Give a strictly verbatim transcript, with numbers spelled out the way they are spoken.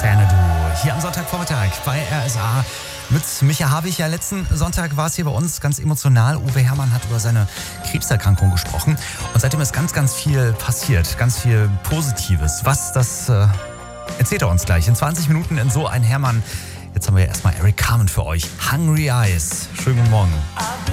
Xanadu. Hier am Sonntagvormittag bei R S A mit Micha Havig. Ja, letzten Sonntag war es hier bei uns ganz emotional. Uwe Herrmann hat über seine Krebserkrankung gesprochen. Und seitdem ist ganz, ganz viel passiert. Ganz viel Positives. Was, das äh, erzählt er uns gleich in zwanzig Minuten in So ein Herrmann. Jetzt haben wir ja erstmal Eric Carmen für euch. Hungry Eyes. Schönen guten Morgen.